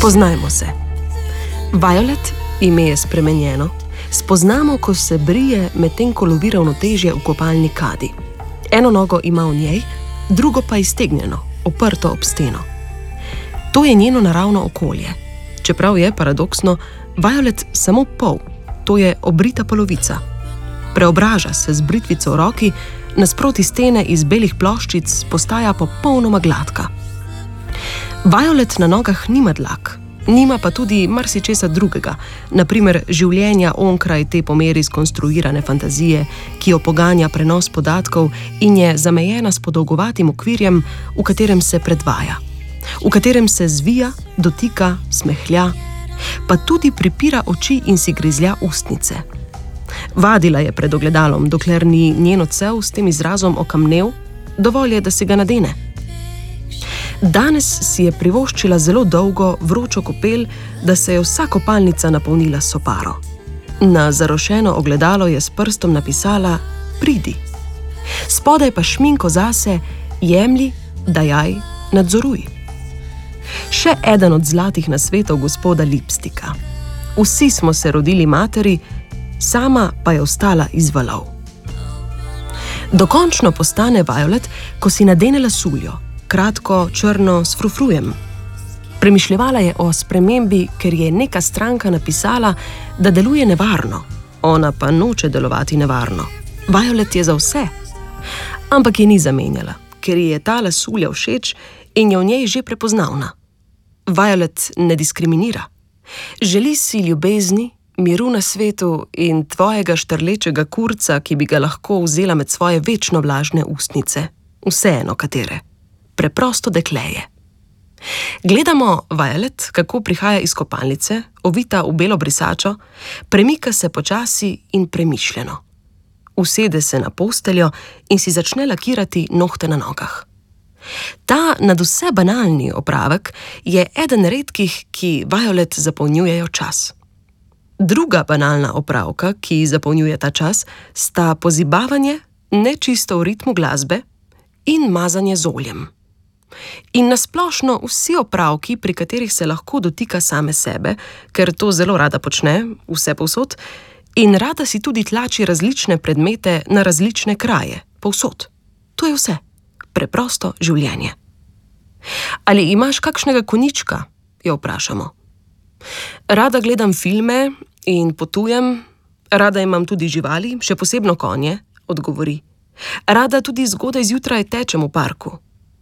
Poznajmo se. Violet, ime je spremenjeno, spoznamo, ko se brije, medtem ko lovi ravnotežje v kopalni kadi. Eno nogo ima v njej, drugo pa iztegnjeno, oprto ob steno. To je njeno naravno okolje. Čeprav je, paradoksno, Violet samo pol, to je obrita polovica. Preobraža se z britvico v roki, nasproti stene iz belih ploščic postaja popolnoma gladka. Violet na nogah nima dlak, nima pa tudi marsičesa drugega, na primer življenja onkraj te po meri skonstruirane fantazije, ki jo poganja prenos podatkov in je zamejena s podolgovatim okvirjem, v katerem se predvaja, v katerem se zvija, dotika, smehlja, pa tudi pripira oči in si grizlja ustnice. Vadila je pred ogledalom, dokler ni njen odsev s tem izrazom okamnel, dovolj je, da si ga nadene. Danes si je privoščila zelo dolgo, vročo kopel, da se je vsa kopalnica napolnila s soparo. Na zarošeno ogledalo je s prstom napisala "Pridi". Spodaj pa šminko zase "Jemlji, dajaj, nadzoruj". Še eden od zlatih nasvetov gospoda Lipsticka. Vsi smo se rodili materi, sama pa je ostala iz valov. Dokončno postane Violet, ko si nadene lasuljo, kratko, črno, s frufrujem. Premišljevala je o spremembi, ker je neka stranka napisala, da deluje nevarno. Ona pa noče delovati nevarno. Violet je za vse. Ampak je ni zamenjala, ker ji je ta lasulja všeč in je v njej že prepoznavna. Violet ne diskriminira. Želi si ljubezni, miru na svetu in tvojega štrlečega kurca, ki bi ga lahko vzela med svoje večno vlažne ustnice. Vseeno katere. Preprosto dekleje. Gledamo Violet, kako prihaja iz kopalnice, ovita v belo brisačo, premika se počasi in premišljeno. Usede se na posteljo in si začne lakirati nohte na nogah. Ta nadvse banalni opravek je eden redkih, ki Violet zapolnjujejo čas. Druga banalna opravka, ki zapolnjuje ta čas, sta pozibavanje, nečisto v ritmu glasbe, in mazanje z oljem. In nasplošno vsi opravki, pri katerih se lahko dotika same sebe, ker to zelo rada počne, vse povsod, in rada si tudi tlači različne predmete na različne kraje, povsod. To je vse. Preprosto življenje. Ali imaš kakšnega konjička? Jo vprašamo. Rada gledam filme in potujem, rada imam tudi živali, še posebno konje, odgovori. Rada tudi zgodaj zjutraj tečem v parku.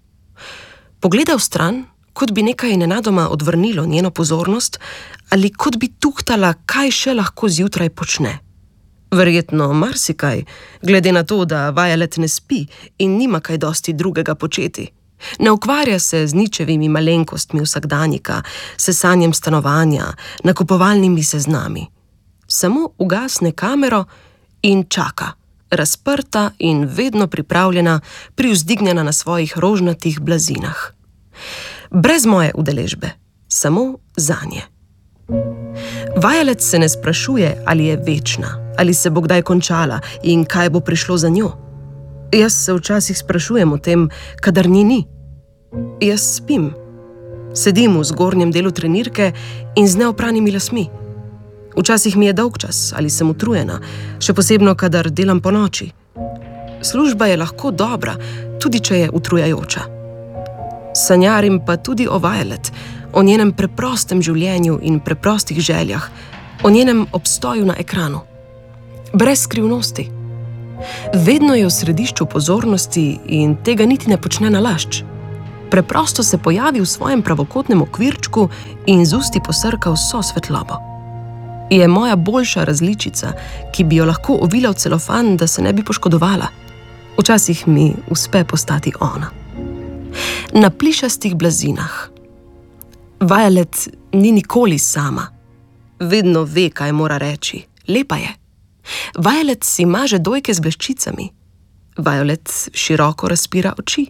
Pogleda v stran, kot bi nekaj nenadoma odvrnilo njeno pozornost ali kot bi tuhtala, kaj še lahko zjutraj počne. Verjetno marsikaj, glede na to, da Violet ne spi in nima kaj dosti drugega početi. Ne ukvarja se z ničevimi malenkostmi vsakdanjika, sesanjem stanovanja, nakupovalnimi seznami. Samo ugasne kamero in čaka, razprta in vedno pripravljena, privzdignjena na svojih rožnatih blazinah. Brez moje udeležbe, samo zanje. Violet se ne sprašuje, ali je večna, ali se bo kdaj končala in kaj bo prišlo za njo. Jaz se včasih sprašujem o tem, kadar ni. Jaz spim. Sedim v zgornjem delu trenirke in z neopranimi lasmi. Včasih mi je dolgčas ali sem utrujena, še posebno, kadar delam ponoči. Služba je lahko dobra, tudi če je utrujajoča. Sanjarim pa tudi o Violet, o njenem preprostem življenju in preprostih željah, o njenem obstoju na ekranu. Brez skrivnosti. Vedno je v središču pozornosti in tega niti ne počne nalašč. Preprosto se pojavi v svojem pravokotnem okvirčku in z usti posrka vso svetlobo. Je moja boljša različica, ki bi jo lahko ovila v celofan, da se ne bi poškodovala. Včasih mi uspe postati ona. Na plišastih blazinah. Violet ni nikoli sama. Vedno ve, kaj mora reči. Lepa je. Violet si maže dojke z bleščicami. Violet široko razpira oči.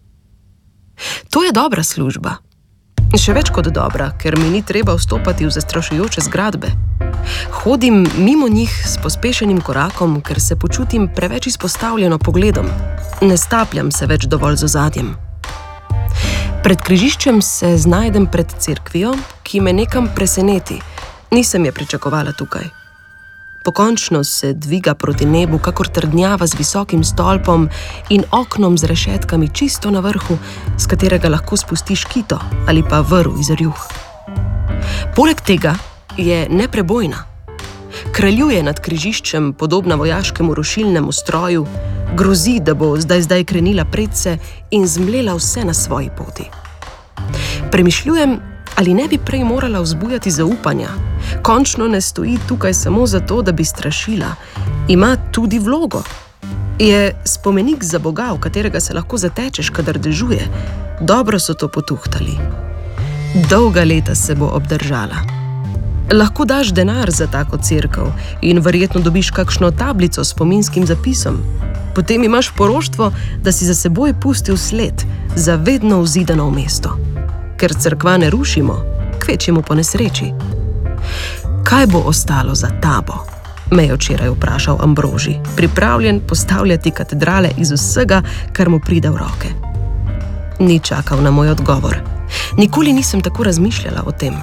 To je dobra služba. Še več kot dobra, ker mi ni treba vstopati v zastrašujoče zgradbe. Hodim mimo njih s pospešenim korakom, ker se počutim preveč izpostavljeno pogledom. Ne stapljam se več dovolj z ozadjem. Pred križiščem se znajdem pred cerkvijo, ki me nekam preseneti. Nisem je pričakovala tukaj. Pokončno se dviga proti nebu, kakor trdnjava z visokim stolpom in oknom z rešetkami čisto na vrhu, z katerega lahko spustiš kito ali pa vrv iz rjuh. Poleg tega je neprebojna. Kraljuje nad križiščem, podobna vojaškemu rušilnemu stroju, grozi, da bo zdaj krenila predse in zmlela vse na svoji poti. Premišljujem, ali ne bi prej morala vzbujati zaupanja. Končno ne stoji tukaj samo zato, da bi strašila. Ima tudi vlogo. Je spomenik za Boga, v katerega se lahko zatečeš, kadar dežuje. Dobro so to potuhtali. Dolga leta se bo obdržala. Lahko daš denar za tako cerkev in verjetno dobiš kakšno tablico s spominskim zapisom. Potem imaš poroštvo, da si za seboj pustil sled, za vedno vzidano v mesto. Ker cerkva ne rušimo, kvečjemu po nesreči. Kaj bo ostalo za tabo? Me je včeraj vprašal Ambroži, pripravljen postavljati katedrale iz vsega, kar mu pride v roke. Ni čakal na moj odgovor. Nikoli nisem tako razmišljala o tem.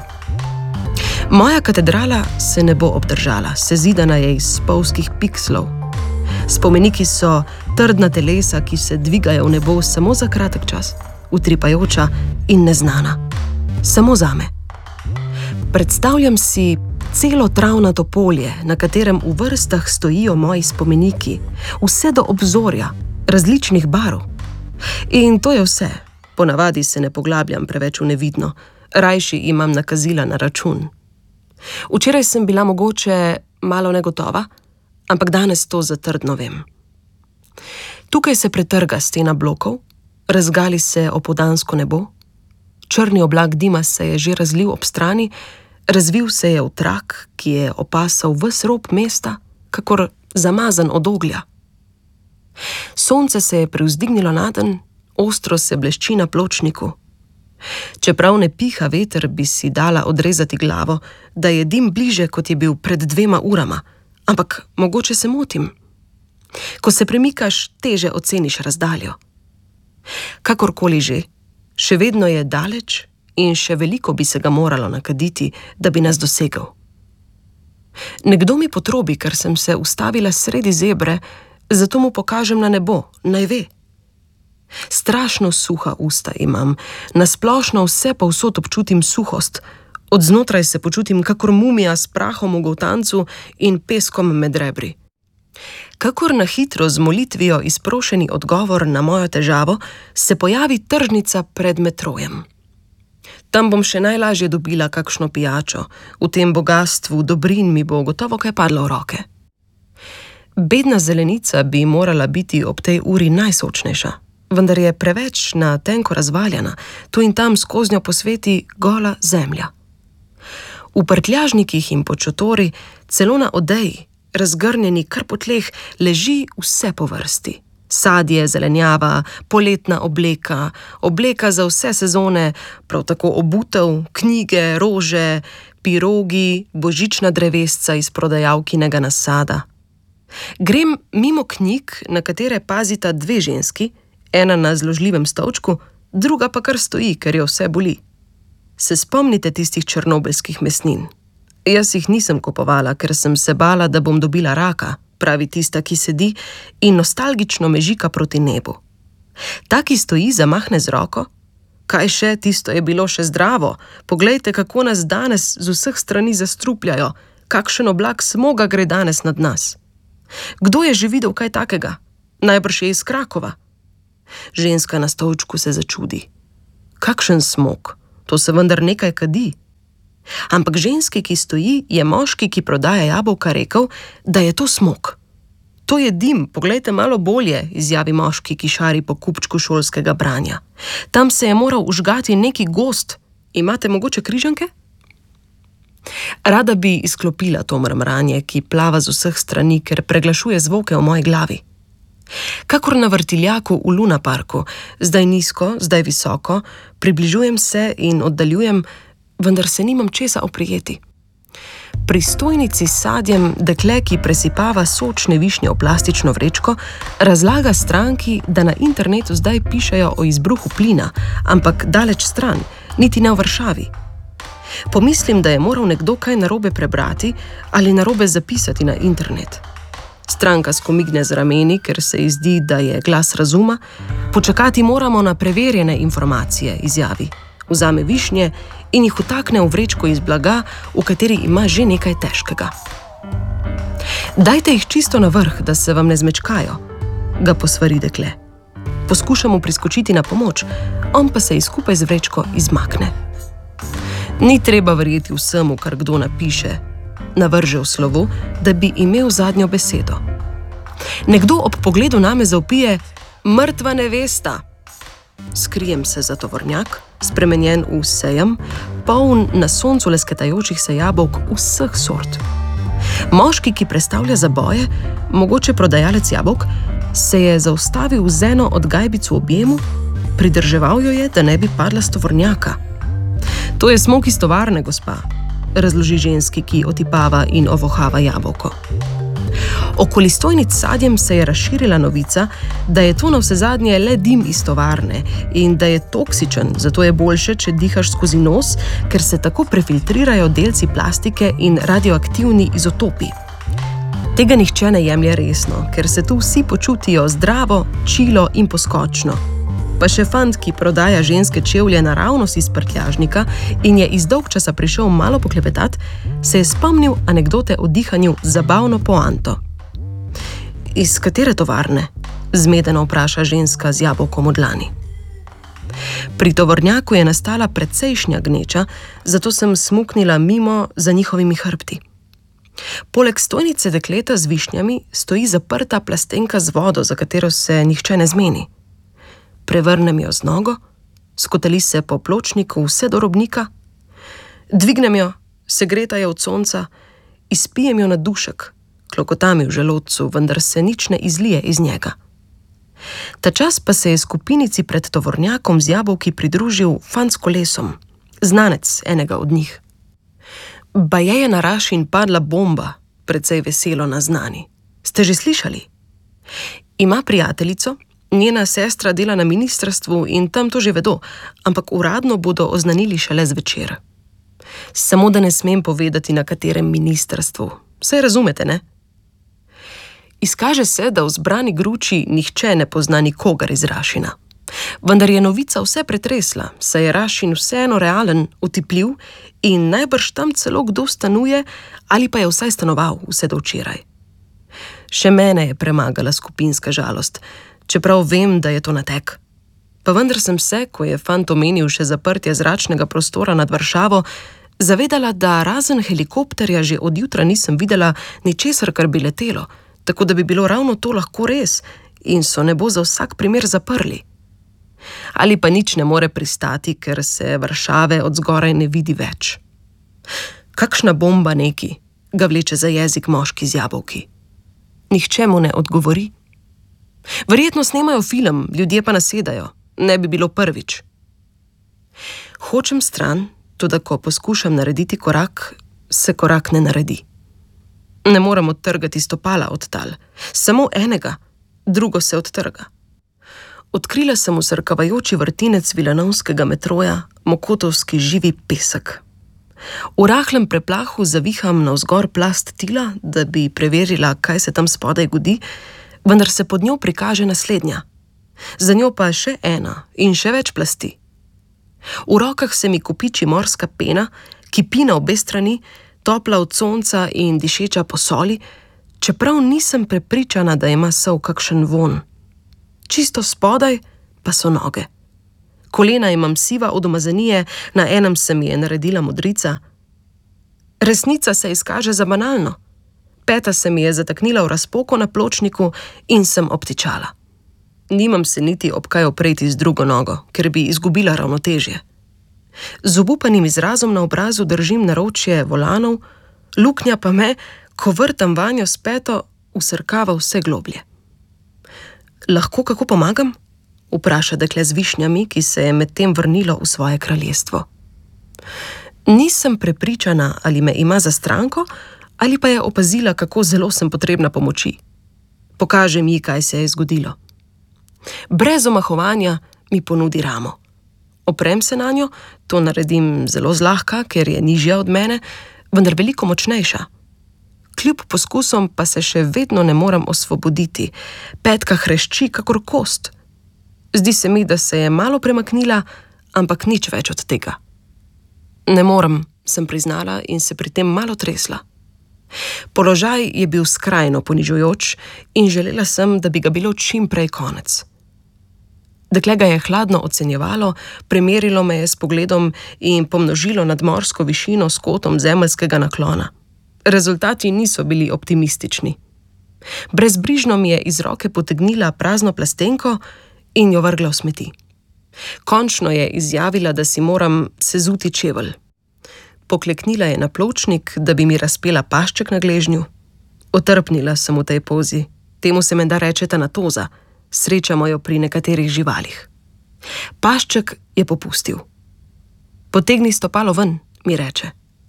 Moja katedrala se ne bo obdržala, sezidana je iz spolzkih pikslov. Spomeniki so trdna telesa, ki se dvigajo v nebo samo za kratek čas, utripajoča in neznana. Samo zame. Predstavljam si celo travnato polje, na katerem v vrstah stojijo moji spomeniki, vse do obzorja, različnih barv. In to je vse. Ponavadi se ne poglabljam preveč v nevidno, rajši imam nakazila na račun. Včeraj sem bila mogoče malo negotova, ampak danes to zatrdno vem. Tukaj se pretrga stena blokov, razgali se opoldansko nebo, črni oblak dima se je že razlil ob strani, razvil se je v trak, ki je opasal ves rob mesta, kakor zamazan od oglja. Sonce se je privzdignilo naden, ostro se blešči na pločniku. Čeprav ne piha veter, bi si dala odrezati glavo, da je dim bliže, kot je bil pred 2 urama, ampak mogoče se motim. Ko se premikaš, teže oceniš razdaljo. Kakorkoli že, še vedno je daleč in še veliko bi se ga moralo nakaditi, da bi nas dosegel. Nekdo mi potrobi, ker sem se ustavila sredi zebre, zato mu pokažem na nebo, naj ve. Strašno suha usta imam, nasplošno vse povsod občutim suhost, od znotraj se počutim kakor mumija s prahom v goltancu in peskom med rebri. Kakor na hitro z molitvijo izprošeni odgovor na mojo težavo, se pojavi tržnica pred metrojem. Tam bom še najlažje dobila kakšno pijačo, v tem bogastvu dobrin mi bo gotovo kaj padlo v roke. Bedna zelenica bi morala biti ob tej uri najsočnejša, vendar je preveč na tenko razvaljana, tu in tam skoznjo posveti gola zemlja. V prtljažnikih in pod šotori, celo na odeji, razgrnjeni kar po tleh, leži vse po vrsti. Sadje, zelenjava, poletna obleka, obleka za vse sezone, prav tako obutev, knjige, rože, pirogi, božična drevesca iz prodajalkinega nasada. Grem mimo knjig, na katere pazita 2 ženski, ena na zložljivem stolčku, druga pa kar stoji, ker jo vse boli. Se spomnite tistih črnobeljskih mesnin? Jaz jih nisem kupovala, ker sem se bala, da bom dobila raka, pravi tista, ki sedi in nostalgično mežika proti nebu. Ta, ki stoji, zamahne z roko. Kaj še, tisto je bilo še zdravo. Poglejte, kako nas danes z vseh strani zastrupljajo, kakšen oblak smoga gre danes nad nas. Kdo je že videl kaj takega? Najbrž je iz Krakova. Ženska na stolčku se začudi. Kakšen smog? To se vendar nekaj kadi. Ampak ženski, ki stoji, je moški, ki prodaja jabolka, rekel, da je to smog. To je dim, poglejte malo bolje, izjavi moški, ki šari po kupčku šolskega branja. Tam se je moral užgati neki gozd. Imate mogoče križanke? Rada bi izklopila to mrmranje, ki plava z vseh strani, ker preglašuje zvoke v moji glavi. Kakor na vrtiljaku v lunaparku, zdaj nizko, zdaj visoko, približujem se in oddaljujem, vendar se nimam česa oprijeti. Pri stojnici s sadjem dekle, ki presipava sočne višnje v plastično vrečko, razlaga stranki, da na internetu zdaj pišejo o izbruhu plina, ampak daleč stran, niti ne v Varšavi. Pomislim, da je moral nekdo kaj narobe prebrati ali narobe zapisati na internet. Stranka skomigne z rameni, ker se ji zdi, da je glas razuma. Počakati moramo na preverjene informacije, izjavi. Vzame višnje in jih vtakne v vrečko iz blaga, v kateri ima že nekaj težkega. Dajte jih čisto na vrh, da se vam ne zmečkajo, ga posvari dekle. Poskušamo priskočiti na pomoč, on pa se ji skupaj z vrečko izmakne. Ni treba verjeti vsemu, kar kdo napiše, navrže v slovo, da bi imel zadnjo besedo. Nekdo ob pogledu name zavpije: "Mrtva nevesta!" Skrijem se za tovornjak, spremenjen v sejem, poln na soncu lesketajočih se jabolk vseh sort. Moški, ki prestavlja zaboje, mogoče prodajalec jabolk, se je zaustavil z eno od gajbic v objemu, pridrževal jo je, da ne bi padla s tovornjaka. "To je smok iz tovarne, gospa," razloži ženski, ki otipava in ovohava jabolko. Okoli stojnic s sadjem se je razširila novica, da je to navsezadnje le dim iz tovarne in da je toksičen, zato je boljše, če dihaš skozi nos, ker se tako prefiltrirajo delci plastike in radioaktivni izotopi. Tega nihče ne jemlje resno, ker se tu vsi počutijo zdravo, čilo in poskočno. Pa še fant, ki prodaja ženske čevlje naravnost iz prtljažnika in je iz dolgčasa prišel malo poklepetat, se je spomnil anekdote o dihanju z zabavno poanto. "Iz katere tovarne?" zmedeno vpraša ženska z jabolkom v dlani. Pri tovornjaku je nastala precejšnja gneča, zato sem smuknila mimo za njihovimi hrbti. Poleg stojnice dekleta z višnjami stoji zaprta plastenka z vodo, za katero se nihče ne zmeni. Prevrnem jo z nogo, skotali se po pločniku vse do robnika, dvignem jo, segreta je od sonca, izpijem jo na dušek, klokota mi v želodcu, vendar se nič ne izlije iz njega. Ta čas pa se je skupinici pred tovornjakom z jabolki pridružil fant s kolesom, znanec enega od njih. "Baje je na Rašin padla bomba," precej veselo naznani. "Ste že slišali? Ima prijateljico, njena sestra dela na ministrstvu in tam to že vedo, ampak uradno bodo oznanili šele zvečer. Samo da ne smem povedati, na katerem ministrstvu. Saj razumete, ne?" Izkaže se, da v zbrani gruči nihče ne pozna nikogar iz Rašina. Vendar je novica vse pretresla, saj je Rašin vseeno realen, utipljiv in najbrž tam celo kdo stanuje ali pa je vsaj stanoval vse do včeraj. Še mene je premagala skupinska žalost, čeprav vem, da je to natek. Pa vendar sem se, ko je fant omenil še zaprtje zračnega prostora nad Varšavo, zavedala, da razen helikopterja že od jutra nisem videla ničesar, kar bi letelo, tako da bi bilo ravno to lahko res in so nebo za vsak primer zaprli. Ali pa nič ne more pristati, ker se Varšave od zgoraj ne vidi več. "Kakšna bomba neki," ga vleče za jezik moški z jabolki. Nihče mu ne odgovori. "Verjetno snemajo film, ljudje pa nasedajo. Ne bi bilo prvič." Hočem stran, toda ko poskušam narediti korak, se korak ne naredi. Ne moram odtrgati stopala od tal. Samo enega, drugo se odtrga. Odkrila sem vsrkavajoči vrtinec vilanovskega metroja, mokotovski živi pesek. V rahlem preplahu zaviham navzgor plast tila, da bi preverila, kaj se tam spodaj godi, vendar se pod njo prikaže naslednja. Za njo pa še ena in še več plasti. V rokah se mi kopiči morska pena, ki pina obe strani, topla od sonca in dišeča po soli, čeprav nisem prepričana, da ima sol kakšen von. Čisto spodaj pa so noge. Kolena imam siva od umazanije, na enem se mi je naredila modrica. Resnica se izkaže za banalno. Peta se mi je zataknila v razpoko na pločniku in sem obtičala. Nimam se niti ob kaj opreti z drugo nogo, ker bi izgubila ravnotežje. Z obupanim izrazom na obrazu držim naročje volanov, luknja pa me, ko vrtam vanjo s peto, vsrkava vse globlje. "Lahko kako pomagam?" vpraša dekle z višnjami, ki se je medtem vrnilo v svoje kraljestvo. Nisem prepričana, ali me ima za stranko, ali pa je opazila, kako zelo sem potrebna pomoči. Pokažem ji, kaj se je zgodilo. Brez omahovanja mi ponudi ramo. Oprem se na njo, to naredim zelo zlahka, ker je nižja od mene, vendar veliko močnejša. Kljub poskusom pa se še vedno ne morem osvoboditi. Petka hrešči kakor kost. Zdi se mi, da se je malo premaknila, ampak nič več od tega. Ne morem, sem priznala in se pri tem malo tresla. Položaj je bil skrajno ponižujoč in želela sem, da bi ga bilo čim prej konec. Dekle ga je hladno ocenjevalo, premerilo me je s pogledom in pomnožilo nadmorsko višino s kotom zemeljskega naklona. Rezultati niso bili optimistični. Brezbrižno mi je iz roke potegnila prazno plastenko in jo vrgla v smeti. Končno je izjavila, da si moram sezuti čevelj. Pokleknila je na pločnik, da bi mi razpela pašček na gležnju. Otrpnila sem v tej pozi. Temu se menda reče tanatoza. Srečamo jo pri nekaterih živalih. Pašček je popustil. Potegni stopalo ven, mi reče.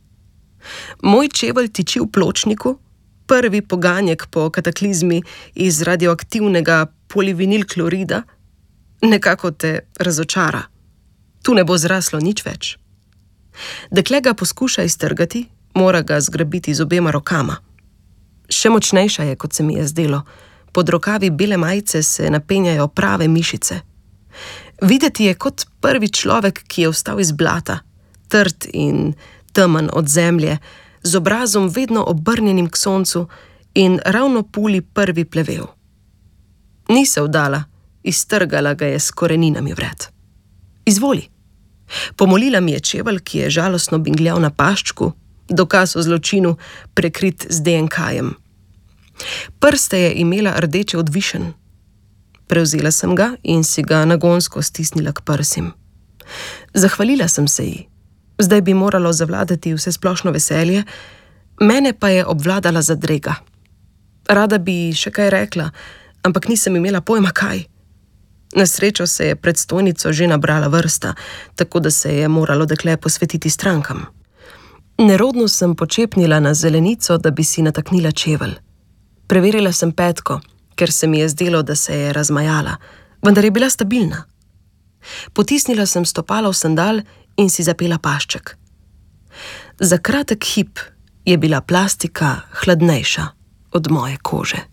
Moj čevelj tiči v pločniku, prvi poganjek po kataklizmi iz radioaktivnega polivinilklorida, nekako te razočara. Tu ne bo zraslo nič več. Dekle ga poskuša iztrgati, mora ga zgrabiti z obema rokama. Še močnejša je, kot se mi je zdelo. Pod rokavi bele majice se napenjajo prave mišice. Videti je kot prvi človek, ki je vstal iz blata, trd in temen od zemlje, z obrazom vedno obrnjenim k soncu in ravno puli prvi plevel. Ni se vdala, iztrgala ga je s koreninami vred. Izvoli. Pomolila mi je čevelj, ki je žalostno bingljal na paščku, dokaz o zločinu, prekrit z DNK-jem. Prste je imela rdeče odvišen. Prevzela sem ga in si ga nagonsko stisnila k prsim. Zahvalila sem se ji. Zdaj bi moralo zavladati vse splošno veselje, mene pa je obvladala zadrega. Rada bi še kaj rekla, ampak nisem imela pojma kaj. Na srečo se je pred stojnico že nabrala vrsta, tako da se je moralo dekle posvetiti strankam. Nerodno sem počepnila na zelenico, da bi si nataknila čevelj. Preverila sem petko, ker se mi je zdelo, da se je razmajala, vendar je bila stabilna. Potisnila sem stopalo v sandal in si zapela pašček. Za kratek hip je bila plastika hladnejša od moje kože.